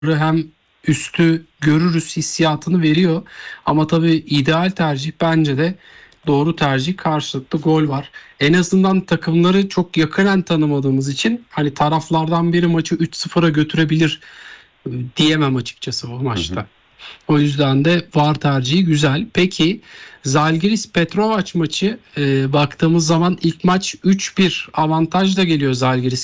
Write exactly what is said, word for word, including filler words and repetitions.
hem üstü görürüz hissiyatını veriyor. Ama tabii ideal tercih bence de doğru tercih, karşılıklı gol var. En azından takımları çok yakinen tanımadığımız için hani taraflardan biri maçı üç sıfıra götürebilir e, diyemem açıkçası o maçta. Hı hı. O yüzden de VAR tercihi güzel. Peki Zalgiris Petrovac maçı e, baktığımız zaman ilk maç üç bir avantajla geliyor Zalgiris